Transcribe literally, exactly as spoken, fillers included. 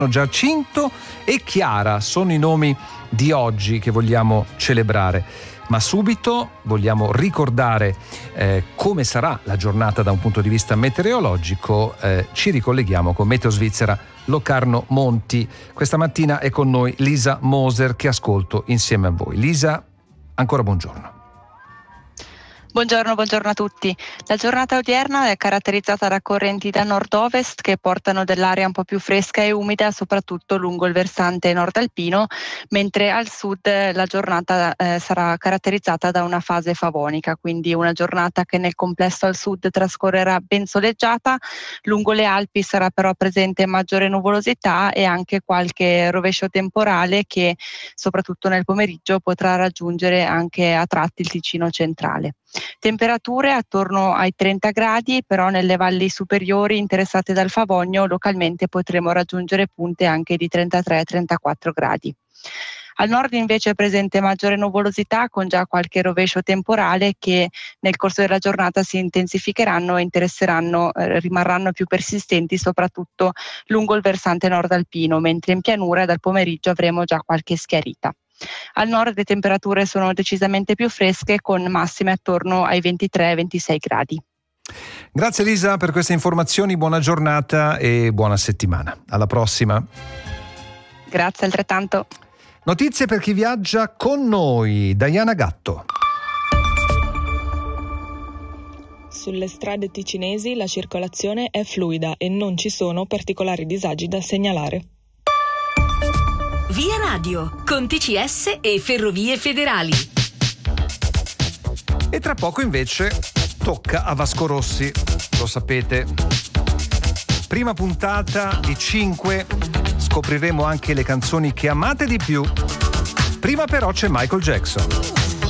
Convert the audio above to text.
Giacinto e Chiara sono i nomi di oggi che vogliamo celebrare, ma subito vogliamo ricordare eh, come sarà la giornata da un punto di vista meteorologico. Eh, ci ricolleghiamo con Meteo Svizzera Locarno Monti. Questa mattina è con noi Lisa Moser, che ascolto insieme a voi. Lisa, ancora buongiorno. Buongiorno, buongiorno a tutti. La giornata odierna è caratterizzata da correnti da nord-ovest che portano dell'aria un po' più fresca e umida, soprattutto lungo il versante nord alpino, mentre al sud la giornata eh, sarà caratterizzata da una fase favonica, quindi una giornata che nel complesso al sud trascorrerà ben soleggiata. Lungo le Alpi sarà però presente maggiore nuvolosità e anche qualche rovescio temporale che soprattutto nel pomeriggio potrà raggiungere anche a tratti il Ticino centrale. Temperature attorno ai trenta gradi, però nelle valli superiori interessate dal Favogno localmente potremo raggiungere punte anche di trentatré trentaquattro gradi. Al nord invece è presente maggiore nuvolosità con già qualche rovescio temporale che nel corso della giornata si intensificheranno e interesseranno, eh, rimarranno più persistenti soprattutto lungo il versante nord alpino, mentre in pianura dal pomeriggio avremo già qualche schiarita. Al nord le temperature sono decisamente più fresche con massime attorno ai ventitré ventisei gradi. Grazie Lisa per queste informazioni, buona giornata e buona settimana. Alla prossima. Grazie altrettanto. Notizie per chi viaggia con noi. Diana Gatto. Sulle strade ticinesi la circolazione è fluida e non ci sono particolari disagi da segnalare. Via Radio, con T C S e Ferrovie Federali. E tra poco invece tocca a Vasco Rossi, lo sapete. Prima puntata di cinque, scopriremo anche le canzoni che amate di più. Prima però c'è Michael Jackson.